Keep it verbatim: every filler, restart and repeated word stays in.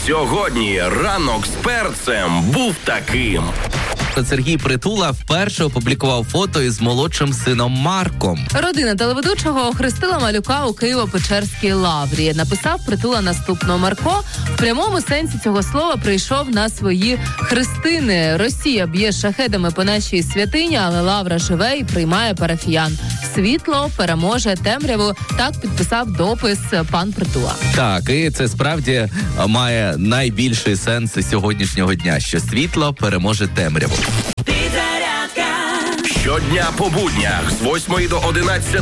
Сьогодні ранок з перцем був таким. Сергій Притула вперше опублікував фото із молодшим сином Марком. Родина телеведучого охрестила малюка у Києво-Печерській лаврі. Написав Притула наступно: Марко в прямому сенсі цього слова прийшов на свої хрестини. Росія б'є шахедами по нашій святині, але лавра живе і приймає парафіян. Світло переможе темряву. Так підписав допис пан Притула. Так, і це справді має найбільший сенс сьогоднішнього дня, що світло переможе темряву. Щодня по буднях з восьмої до одинадцятої